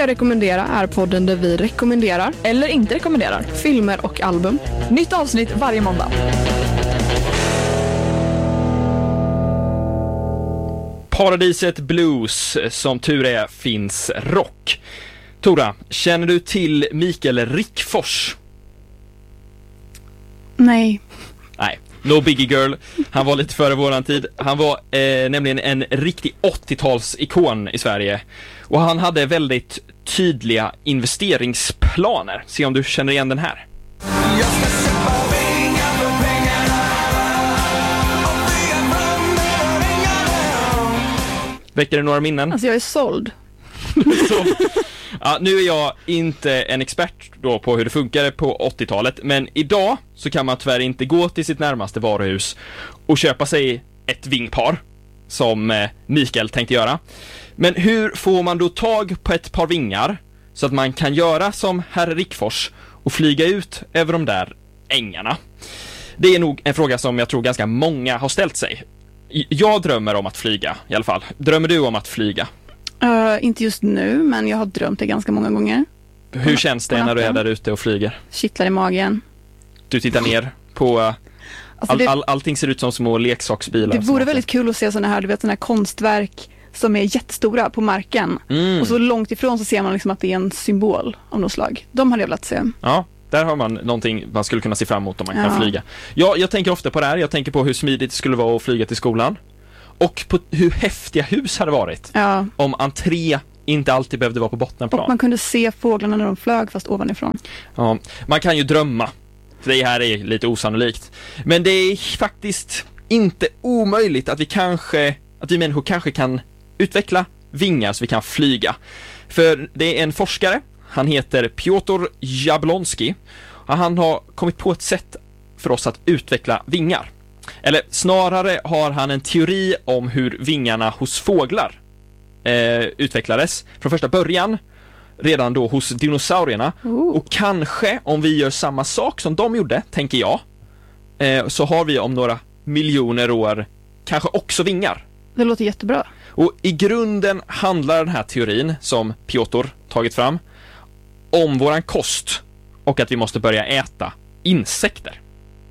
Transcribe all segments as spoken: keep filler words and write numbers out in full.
jag rekommendera är podden där vi rekommenderar, eller inte rekommenderar, filmer och album. Nytt avsnitt varje måndag. Paradiset Blues, som tur är finns rock. Tora, känner du till Mikael Rickfors? Nej. Nej, no biggie girl. Han var lite före våran tid. Han var eh, nämligen en riktig åttiotalsikon i Sverige. Och han hade väldigt tydliga investeringsplaner. Se om du känner igen den här. Väcker det några minnen? Alltså jag är såld. Så, ja, nu är jag inte en expert då på hur det funkade på åttiotalet, men idag så kan man tyvärr inte gå till sitt närmaste varuhus och köpa sig ett vingpar som eh, Mikael tänkte göra. Men hur får man då tag på ett par vingar så att man kan göra som herr Rickfors och flyga ut över de där ängarna? Det är nog en fråga som jag tror ganska många har ställt sig. Jag drömmer om att flyga i alla fall. Drömmer du om att flyga? Uh, inte just nu, men jag har drömt det ganska många gånger. Hur känns det när du är där ute och flyger? Kittlar i magen. Du tittar ner på... Uh, alltså all, det, all, allting ser ut som små leksaksbilar. Det vore väldigt kul att se sådana här, du vet, sådana här konstverk som är jättestora på marken. Mm. Och så långt ifrån så ser man liksom att det är en symbol av något slag. De hade jag velat se. Ja, där har man någonting man skulle kunna se fram emot om man ja. kan flyga. Ja, jag tänker ofta på det här. Jag tänker på hur smidigt det skulle vara att flyga till skolan. Och på hur häftiga hus hade varit. Ja. Om entré inte alltid behövde vara på bottenplan. Och man kunde se fåglarna när de flög fast ovanifrån. Ja, man kan ju drömma. För det här är lite osannolikt. Men det är faktiskt inte omöjligt att vi kanske, att vi människor kanske kan utveckla vingar så vi kan flyga. För det är en forskare, han heter Piotr Jablonski. Och han har kommit på ett sätt för oss att utveckla vingar. Eller snarare har han en teori om hur vingarna hos fåglar eh, utvecklades från första början, redan då hos dinosaurierna. Oh. Och kanske om vi gör samma sak som de gjorde, tänker jag, eh, så har vi om några miljoner år kanske också vingar. Det låter jättebra. Och i grunden handlar den här teorin som Piotr tagit fram om våran kost och att vi måste börja äta insekter.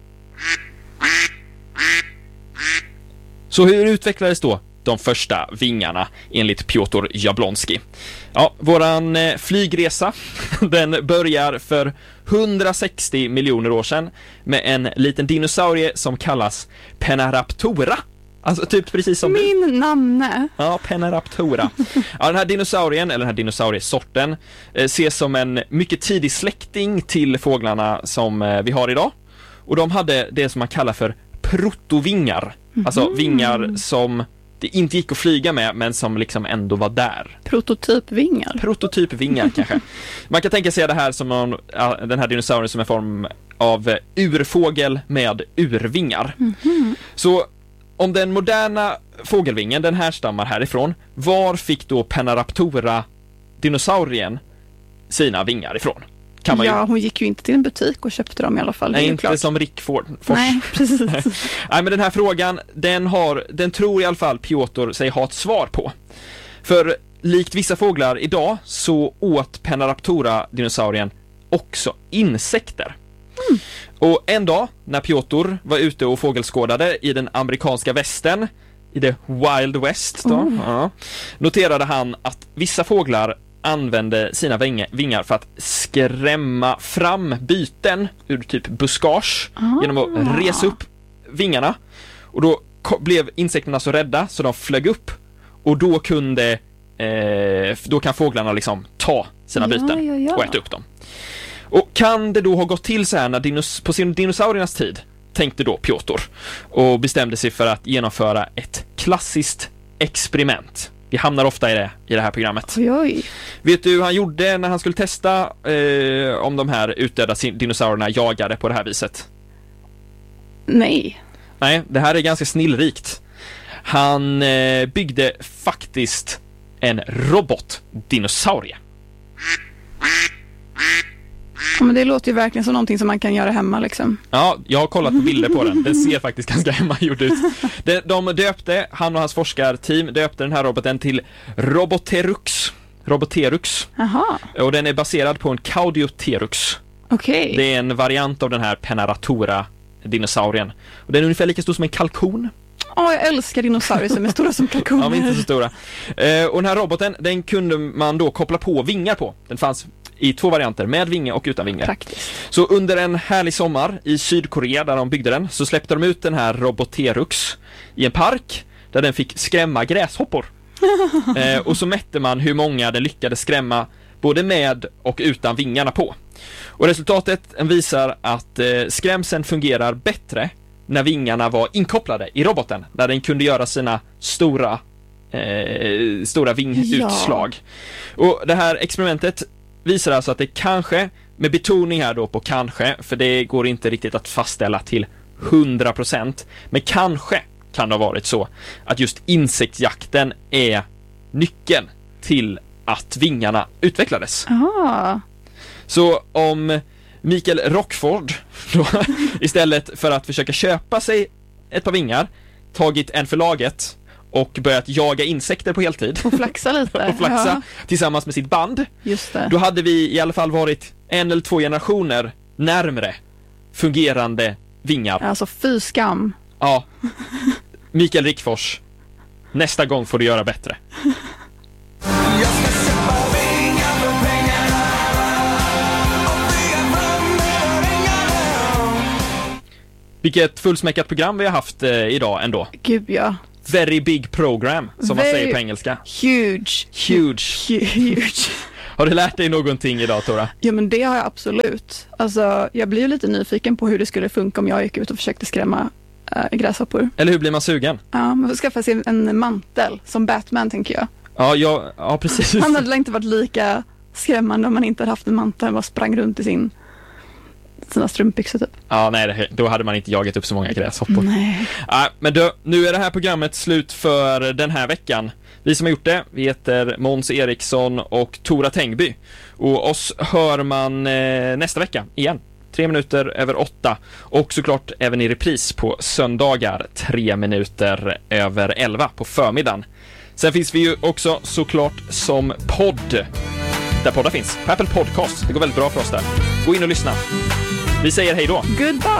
Så hur utvecklades då de första vingarna enligt Piotr Jablonski? Ja, våran eh, flygresa den börjar för hundrasextio miljoner år sedan med en liten dinosaurie som kallas Pennaraptora. Alltså typ precis som Min du. namne. Ja, Pennaraptora. Ja, den här dinosaurien, eller den här dinosauriesorten, eh, ses som en mycket tidig släkting till fåglarna som eh, vi har idag. Och de hade det som man kallar för protovingar. Mm-hmm. Alltså vingar som det inte gick att flyga med, men som liksom ändå var där. Prototypvingar. Prototypvingar kanske. Man kan tänka sig det här som någon, den här dinosaurien som en form av urfågel med urvingar. Mm-hmm. Så om den moderna fågelvingen, den här stammar härifrån, var fick då Pennaraptora dinosaurien sina vingar ifrån? Kan man ja, ju... hon gick ju inte till en butik och köpte dem i alla fall. Nej, inte klart. som Rick Ford. Fors. Nej, precis. Nej, men den här frågan, den, har, den tror i alla fall Piotr sig ha ett svar på. För likt vissa fåglar idag så åt Pennaraptora dinosaurien också insekter. Mm. Och en dag när Piotr var ute och fågelskådade i den amerikanska västern, i det Wild West då, oh. ja, noterade han att vissa fåglar använde sina vingar för att skrämma fram byten ur typ buskage ah. genom att resa upp vingarna. Och då blev insekterna så rädda så de flög upp, och då kunde eh, då kan fåglarna liksom ta sina byten ja, ja, ja. och äta upp dem. Och kan det då ha gått till så här när dinos- på sin dinosauriernas tid, tänkte då Piotr, och bestämde sig för att genomföra ett klassiskt experiment. Vi hamnar ofta i det i det här programmet. Oj, oj. Vet du hur han gjorde när han skulle testa eh, om de här utdöda dinosaurierna jagade på det här viset? Nej. Nej, det här är ganska snillrikt. Han eh, byggde faktiskt en robotdinosaurie. Ja, men det låter ju verkligen som någonting som man kan göra hemma liksom. Ja, jag har kollat på bilder på den. Den ser faktiskt ganska hemmagjord ut. De, de döpte, han och hans forskarteam döpte den här roboten till Roboterux. Roboterux. Aha, Och den är baserad på en Caudioterux. okej. Det är en variant av den här Penaratora-dinosaurien. Och den är ungefär lika stor som en kalkon. Åh, jag älskar dinosaurier som är stora som kalkoner. Ja, men inte så stora. Eh, och den här roboten, den kunde man då koppla på vingar på. Den fanns i två varianter, med vinge och utan vinge. Praktiskt. Så under en härlig sommar i Sydkorea där de byggde den, så släppte de ut den här Roboterux i en park där den fick skrämma gräshoppor. eh, och så mätte man hur många den lyckades skrämma både med och utan vingarna på. Och resultatet visar att eh, skrämseln fungerar bättre när vingarna var inkopplade i roboten, där den kunde göra sina stora eh, stora vingutslag. Ja. Och det här experimentet visar alltså att det kanske, med betoning här då på kanske, för det går inte riktigt att fastställa till hundra procent, men kanske kan det ha varit så att just insektsjakten är nyckeln till att vingarna utvecklades. Ah. Så om Mikael Rockford då, istället för att försöka köpa sig ett par vingar, tagit en för laget och börjat jaga insekter på heltid Och flaxa lite. och flaxa Ja. tillsammans med sitt band, Just det. då hade vi i alla fall varit en eller två generationer närmre fungerande vingar. Alltså fy skam. Ja. Mikael Rickfors, nästa gång får du göra bättre. Vilket fullsmäckat program vi har haft eh, idag ändå. Gud ja. Very big program, som man Very säger på engelska. Huge. Huge. Huge. Har du lärt dig någonting idag, Tora? Ja, men det har jag absolut. Alltså, jag blir ju lite nyfiken på hur det skulle funka om jag gick ut och försökte skrämma äh, gräshoppor. Eller hur blir man sugen? Ja, man får skaffa sig en mantel som Batman, tänker jag. Ja, ja, ja precis. Han hade inte varit lika skrämmande om man inte hade haft en mantel och bara sprang runt i sin sina strumpbyxor typ. Ja, nej, det- då hade man inte jagat upp så många gräshoppor. Nej. Ja, men då, nu är det här programmet slut för den här veckan. Vi som har gjort det, vi heter Måns Eriksson och Tora Tengby. Och oss hör man eh, nästa vecka igen. Tre minuter över åtta. Och såklart även i repris på söndagar. Tre minuter över elva på förmiddagen. Sen finns vi ju också såklart som podd. Där poddar finns. På Apple Podcast. Det går väldigt bra för oss där. Gå in och lyssna. Vi säger hej då. Goodbye!